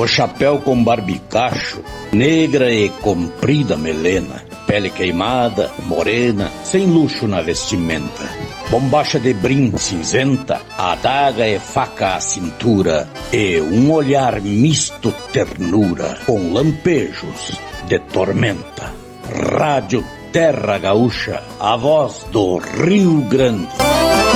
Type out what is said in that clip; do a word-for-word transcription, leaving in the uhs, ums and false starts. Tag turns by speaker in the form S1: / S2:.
S1: chapéu com barbicacho, negra e comprida melena, pele queimada, morena, sem luxo na vestimenta, bombacha de brim cinzenta, adaga e faca à cintura, e um olhar misto ternura, com lampejos de tormenta. Rádio Terra Gaúcha, a voz do Rio Grande.